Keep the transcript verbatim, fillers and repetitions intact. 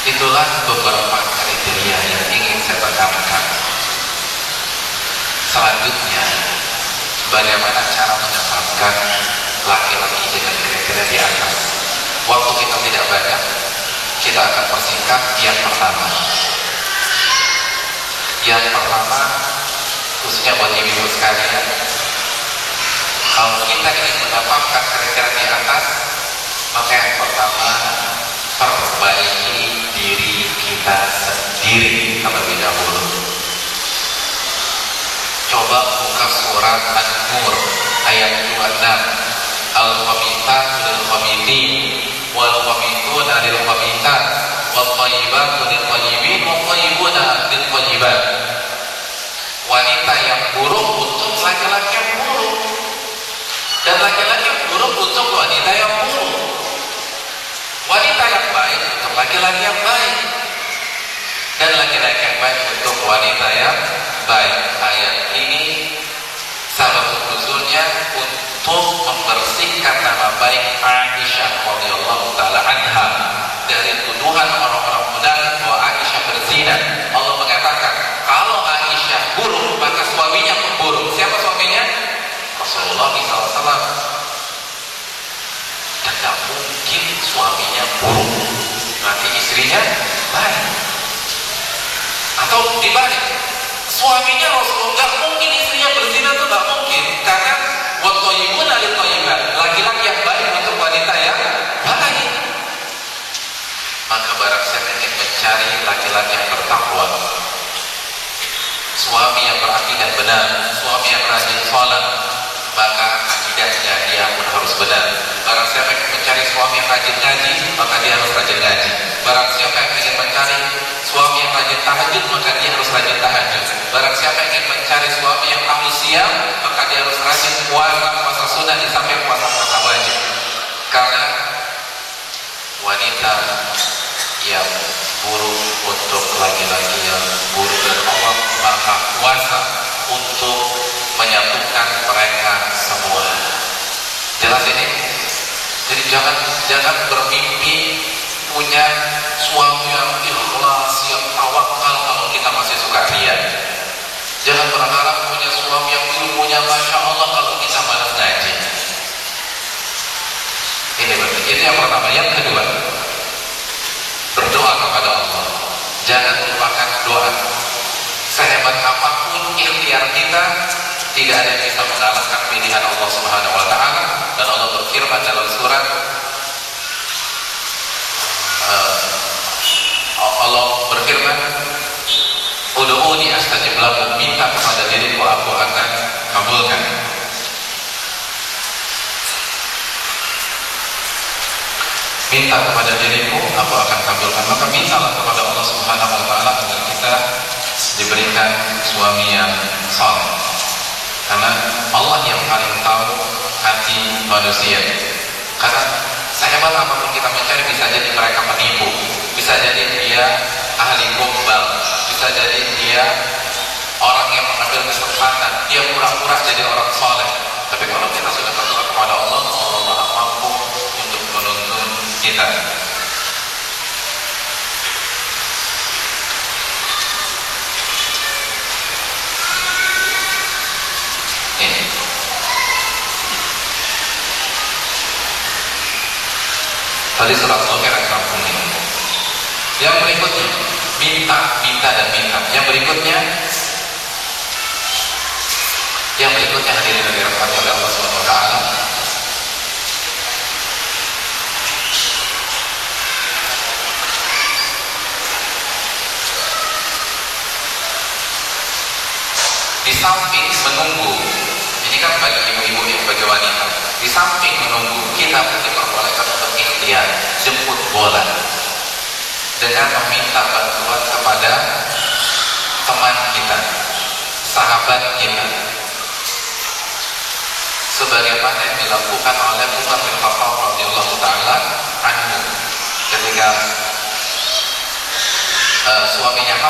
Itulah beberapa kriteria yang ingin saya tekankan. Selanjutnya, bagaimana cara mendapatkan laki-laki dengan kriteria di atas. Waktu kita tidak banyak, kita akan persingkat. Yang pertama, yang pertama khususnya buat ibu sekalian, kalau kita ingin mendapatkan kriteria di atas, maka yang pertama, perbaiki diri kita sendiri terlebih dahulu. Coba buka surat An-Nur ayat dua puluh enam. Al-khabithatu lil-khabithin wal-khabithuna lil-khabithat wat-thayyibatu lil-thayyibin wat-thayyibuna lil-thayyibat. Wanita yang buruk untuk laki-laki yang buruk, dan laki-laki yang buruk untuk wanita yang buruk. Wanita yang baik untuk laki-laki yang baik, dan laki-laki yang baik untuk wanita yang baik. Ayat ini sabab nuzulnya untuk membersihkan nama baik Aisyah radhiyallahu taala anha dari tuduhan orang-orang munafik bahwa Aisyah berzina. Allah mengatakan kalau Aisyah buruk maka suaminya pun buruk. Siapa suaminya? Rasulullah shallallahu alaihi wasallam. Dan tidak mungkin suaminya buruk, nanti istrinya baik. Atau dibalik, suaminya Rasulullah, nggak mungkin istrinya berzina, itu nggak mungkin. Karena wat-thayyibuna lit-thayyibat, laki-laki yang baik untuk wanita yang baik. Maka barang siapa ingin mencari laki-laki yang bertakwa, suami yang berakidah benar, suami yang rajin sholat, maka akidahnya dia pun harus benar. Barang siapa yang mencari suami yang rajin ngaji, maka dia harus rajin ngaji. Barang siapa yang ingin mencari suami yang rajin tahajud, maka dia harus rajin tahajud. Barang siapa yang ingin mencari suami yang ahli siam, maka dia harus rajin puasa puasa sunnah di samping puasa puasa wajib. Karena wanita yang buruk untuk laki-laki yang buruk, dan Allah maha kuasa untuk menyatukan mereka semua. Jelas ini? Jadi jangan jangan bermimpi punya suami yang ikhlas, yang tawakal kalau kita masih suka ria. Jangan berharap punya suami yang ilmunya masya Allah kalau kita malas ngaji. Ini berarti itu yang pertama. Yang kedua, berdoa kepada Allah. Jangan lupakan doa. Sehebat apapun ikhtiar kita, tidak ada yang bisa mengalahkan pilihan Allah Subhanahu wa taala. Dan Allah berfirman dalam surat uh, Allah berfirman, "Ud'uni astajib lakum," minta kepada diriku aku akan kabulkan. Minta kepada diriku aku akan kabulkan. Maka mintalah kepada Allah Subhanahu wa taala agar kita diberikan suami yang saleh. Karena Allah yang paling tahu hati manusia. Karena sehebat apapun kita mencari, bisa jadi mereka penipu, bisa jadi dia ahli gombal, bisa jadi dia orang yang mengambil kesempatan, dia pura-pura jadi orang soleh. Tapi kalau kita sudah berdoa kepada Allah, Allah Maha mampu untuk menuntun kita. Tadi surat Al-Baqarah ayat enam puluh lima. Yang berikutnya, minta, minta dan minta. Yang berikutnya, yang berikutnya hadirin yang dirahmati oleh Allah Subhanahu wa taala. Di samping menunggu, ini kan bagi ibu-ibu yang bagi wanita. Di samping menunggu, kita diperbolehkan untuk ikhtiar, jemput bola dengan meminta bantuan kepada teman kita, sahabat kita, sebagaimana yang dilakukan oleh Umar bin Khattab radhiyallahu taala anhu ketika uh, suaminya